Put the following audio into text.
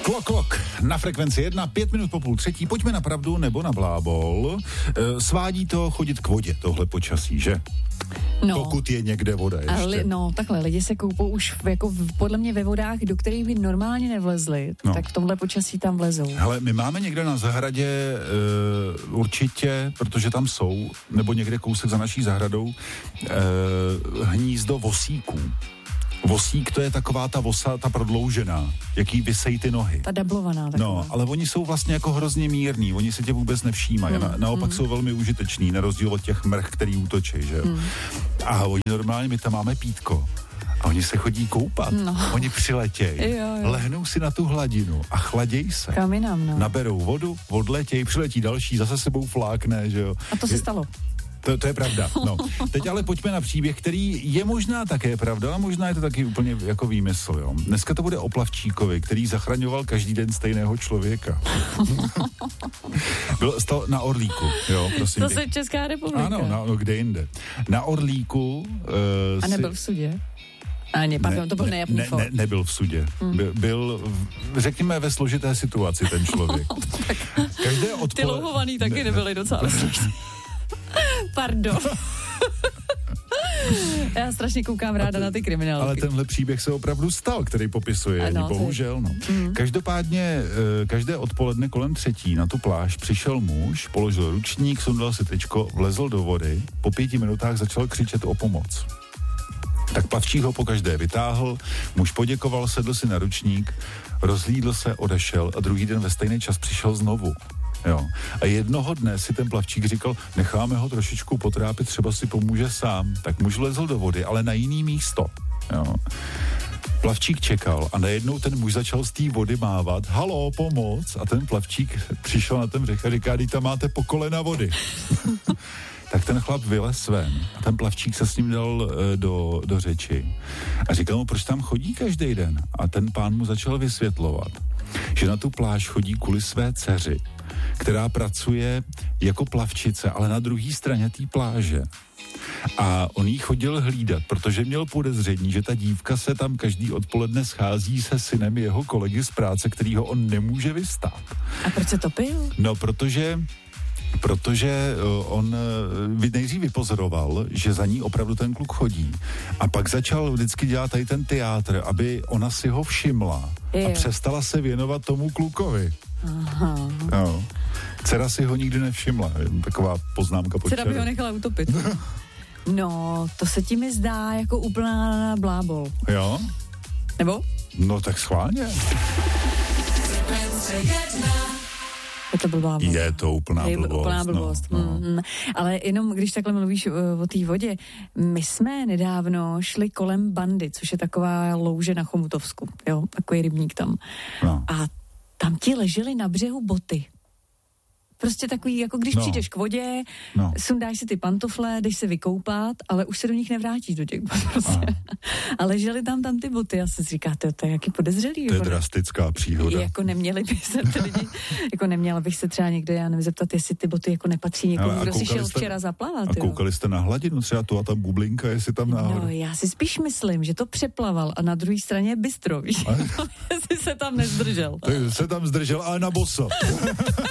Klok na frekvenci 1, 5 minut po 2:30. Pojďme na pravdu nebo na blábol. Svádí to chodit k vodě, tohle počasí, že? No. Pokud je někde voda ještě. Takhle, lidi se koupou už jako podle mě ve vodách, do kterých by normálně nevlezli, tak v tomhle počasí tam vlezou. Hele, my máme někde na zahradě určitě, protože tam jsou, nebo někde kousek za naší zahradou, hnízdo vosíků. Vosík, to je taková ta vosa, ta prodloužená, jaký visej ty nohy. Ta dablovaná taková. No, ale oni jsou vlastně jako hrozně mírní, oni se tě vůbec nevšímají. Naopak jsou velmi užiteční, na rozdíl od těch mrch, který útočí, že jo. A oni normálně, my tam máme pítko. A oni se chodí koupat. No. Oni přiletějí, lehnou si na tu hladinu a chladěj se. Kam jinam, no. Naberou vodu, odletějí, přiletí další, zase sebou flákne, že jo. A to se stalo. To je pravda, no. Teď ale pojďme na příběh, který je možná také pravda, a možná je to taky úplně jako výmysl, jo. Dneska to bude o plavčíkovi, který zachraňoval každý den stejného člověka. Stal na Orlíku, jo, prosím. Zase Česká republika. Ano, kde jinde. Na Orlíku... a nebyl v sudě? To byl nejapný fakt. Nebyl v sudě. Byl, řekněme, ve složité situaci ten člověk. Ty louhovaný taky nebyly docela složité. Pardon. Já strašně koukám ráda na ty kriminálky. Ale tenhle příběh se opravdu stal, který popisuje, bohužel. No. Každopádně každé odpoledne kolem 3 na tu pláž přišel muž, položil ručník, sundal si tričko, vlezl do vody, po 5 minutách začal křičet o pomoc. Tak plavčík ho pokaždé vytáhl, muž poděkoval, sedl si na ručník, rozhlídl se, odešel a druhý den ve stejný čas přišel znovu. Jo. A jednoho dne si ten plavčík říkal, necháme ho trošičku potrápit, třeba si pomůže sám. Tak muž vlezl do vody, ale na jiný místo. Jo. Plavčík čekal a najednou ten muž začal z té vody mávat, halo, pomoc. A ten plavčík přišel na ten břeh a říká, tam máte po kolena vody. Tak ten chlap vylez ven a ten plavčík se s ním dal do řeči. A říkal mu, proč tam chodí každý den? A ten pán mu začal vysvětlovat, že na tu pláž chodí kvůli své dceři, která pracuje jako plavčice, ale na druhé straně té pláže. A on jí chodil hlídat, protože měl podezření, že ta dívka se tam každý odpoledne schází se synem jeho kolegy z práce, kterýho on nemůže vystát. A proč se topil? No, protože on nejdřív vypozoroval, že za ní opravdu ten kluk chodí. A pak začal vždycky dělat tady ten teátr, aby ona si ho všimla a přestala se věnovat tomu klukovi. Aha. No. Dcera si ho nikdy nevšimla. Taková poznámka pod čarou. Dcera by ho nechala utopit. No, to se ti mi zdá jako úplná blábol. Jo? Nebo? No tak schválně. Je to blbá blbost. Je to úplná blbost. No. Ale jenom, když takhle mluvíš o té vodě, my jsme nedávno šli kolem Bandy, což je taková louže na Chomutovsku, jo, takový rybník tam. No. A tam ti ležely na břehu boty. Prostě takový, jako když přijdeš k vodě, sundáš si ty pantofle, jdeš se vykoupat, ale už se do nich nevrátíš do těch bot prostě. A ležely tam ty boty a se říkáte, to je jaký podezřelý. To je drastická příhoda. Jako neměli by se ty lidi, jako neměla bych se třeba někde, já nevím, zeptat, jestli ty boty jako nepatří někomu, kdo si šel včera zaplavat. A koukali jste na hladinu, třeba tu a ta bublinka, jestli tam náhodou. No, já si spíš myslím, že to přeplaval a na druhé straně je bystro, víš, jestli se tam nezdržel. Se tam zdržel, ale na boso.